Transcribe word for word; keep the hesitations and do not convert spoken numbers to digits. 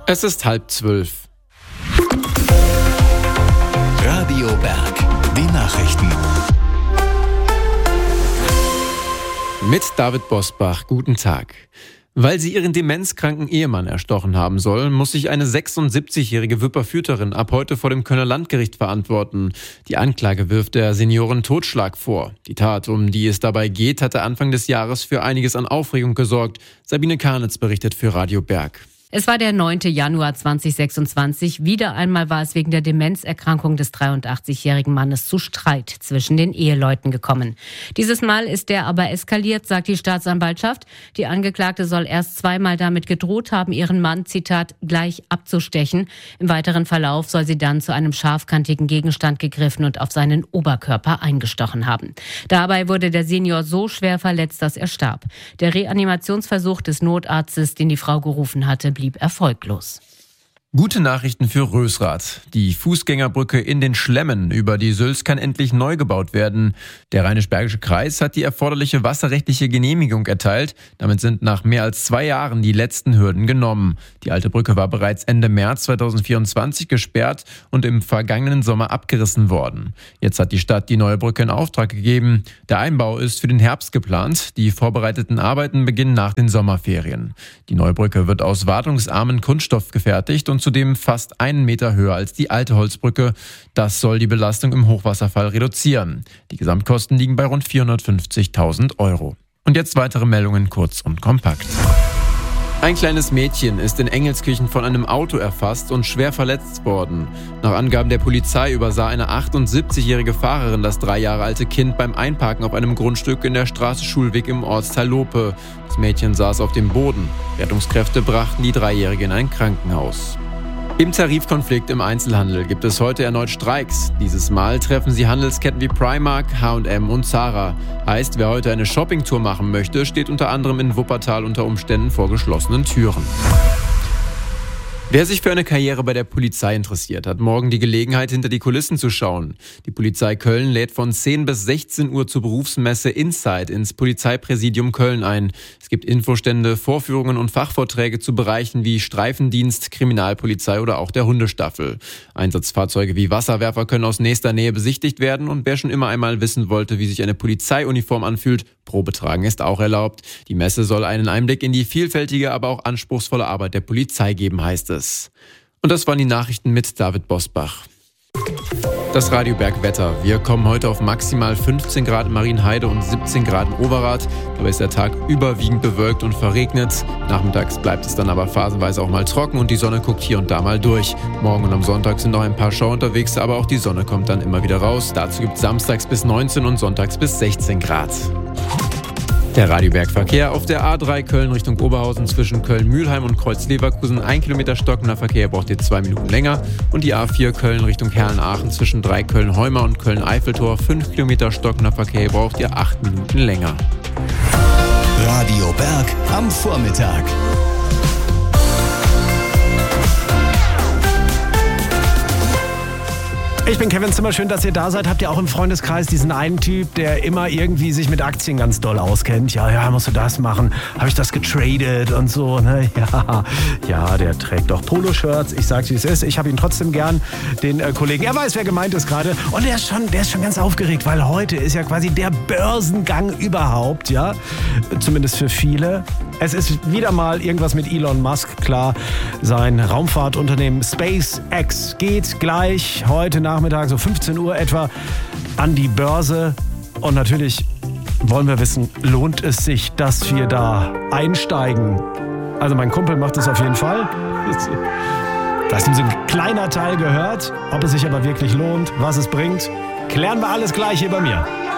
Es ist halb zwölf. Radio Berg, die Nachrichten. Mit David Bosbach, guten Tag. Weil sie ihren demenzkranken Ehemann erstochen haben soll, muss sich eine sechsundsiebzigjährige Wipperfürtherin ab heute vor dem Kölner Landgericht verantworten. Die Anklage wirft der Seniorin Totschlag vor. Die Tat, um die es dabei geht, hatte Anfang des Jahres für einiges an Aufregung gesorgt. Sabine Karnitz berichtet für Radio Berg. Es war der neunte Januar zweitausendsechsundzwanzig. Wieder einmal war es wegen der Demenzerkrankung des dreiundachtzigjährigen Mannes zu Streit zwischen den Eheleuten gekommen. Dieses Mal ist der aber eskaliert, sagt die Staatsanwaltschaft. Die Angeklagte soll erst zweimal damit gedroht haben, ihren Mann, Zitat, gleich abzustechen. Im weiteren Verlauf soll sie dann zu einem scharfkantigen Gegenstand gegriffen und auf seinen Oberkörper eingestochen haben. Dabei wurde der Senior so schwer verletzt, dass er starb. Der Reanimationsversuch des Notarztes, den die Frau gerufen hatte, blieb erfolglos. Gute Nachrichten für Rösrath. Die Fußgängerbrücke in den Schlemmen über die Sülz kann endlich neu gebaut werden. Der Rheinisch-Bergische Kreis hat die erforderliche wasserrechtliche Genehmigung erteilt. Damit sind nach mehr als zwei Jahren die letzten Hürden genommen. Die alte Brücke war bereits Ende März zweitausendvierundzwanzig gesperrt und im vergangenen Sommer abgerissen worden. Jetzt hat die Stadt die neue Brücke in Auftrag gegeben. Der Einbau ist für den Herbst geplant. Die vorbereiteten Arbeiten beginnen nach den Sommerferien. Die neue Brücke wird aus wartungsarmen Kunststoff gefertigt und zudem fast einen Meter höher als die alte Holzbrücke. Das soll die Belastung im Hochwasserfall reduzieren. Die Gesamtkosten liegen bei rund vierhundertfünfzigtausend Euro. Und jetzt weitere Meldungen kurz und kompakt. Ein kleines Mädchen ist in Engelskirchen von einem Auto erfasst und schwer verletzt worden. Nach Angaben der Polizei übersah eine achtundsiebzigjährige Fahrerin das drei Jahre alte Kind beim Einparken auf einem Grundstück in der Straße Schulweg im Ortsteil Lope. Das Mädchen saß auf dem Boden. Rettungskräfte brachten die Dreijährige in ein Krankenhaus. Im Tarifkonflikt im Einzelhandel gibt es heute erneut Streiks. Dieses Mal treffen sie Handelsketten wie Primark, H und M und Zara. Heißt, wer heute eine Shoppingtour machen möchte, steht unter anderem in Wuppertal unter Umständen vor geschlossenen Türen. Wer sich für eine Karriere bei der Polizei interessiert, hat morgen die Gelegenheit, hinter die Kulissen zu schauen. Die Polizei Köln lädt von zehn bis sechzehn Uhr zur Berufsmesse Inside ins Polizeipräsidium Köln ein. Es gibt Infostände, Vorführungen und Fachvorträge zu Bereichen wie Streifendienst, Kriminalpolizei oder auch der Hundestaffel. Einsatzfahrzeuge wie Wasserwerfer können aus nächster Nähe besichtigt werden und wer schon immer einmal wissen wollte, wie sich eine Polizeiuniform anfühlt, Probetragen ist auch erlaubt. Die Messe soll einen Einblick in die vielfältige, aber auch anspruchsvolle Arbeit der Polizei geben, heißt es. Und das waren die Nachrichten mit David Bosbach. Das Radio Berg Wetter. Wir kommen heute auf maximal fünfzehn Grad in Marienheide und siebzehn Grad in Overath. Dabei ist der Tag überwiegend bewölkt und verregnet. Nachmittags bleibt es dann aber phasenweise auch mal trocken und die Sonne guckt hier und da mal durch. Morgen und am Sonntag sind noch ein paar Schauer unterwegs, aber auch die Sonne kommt dann immer wieder raus. Dazu gibt es samstags bis neunzehn und sonntags bis sechzehn Grad. Der Radioberg-Verkehr auf der A drei Köln Richtung Oberhausen zwischen Köln-Mühlheim und Kreuz-Leverkusen. Ein Kilometer stockender Verkehr braucht ihr zwei Minuten länger. Und die A vier Köln Richtung Herrn-Aachen zwischen drei Köln-Heumer und Köln-Eiffeltor. Fünf Kilometer stockender Verkehr braucht ihr acht Minuten länger. Radio Berg am Vormittag. Ich bin Kevin Zimmer, schön, dass ihr da seid. Habt ihr auch im Freundeskreis diesen einen Typ, der immer irgendwie sich mit Aktien ganz doll auskennt? Ja, ja, musst du das machen? Habe ich das getradet und so? Ne? Ja, ja, der trägt doch Poloshirts. Ich sag's, wie es ist. Ich habe ihn trotzdem gern, den äh, Kollegen. Er weiß, wer gemeint ist gerade. Und der ist, schon, der ist schon ganz aufgeregt, weil heute ist ja quasi der Börsengang überhaupt, ja? Zumindest für viele. Es ist wieder mal irgendwas mit Elon Musk, klar. Sein Raumfahrtunternehmen SpaceX geht gleich heute Nachmittag, so fünfzehn Uhr etwa, an die Börse. Und natürlich wollen wir wissen, lohnt es sich, dass wir da einsteigen? Also mein Kumpel macht es auf jeden Fall. Da ist ihm so ein kleiner Teil gehört. Ob es sich aber wirklich lohnt, was es bringt, klären wir alles gleich hier bei mir.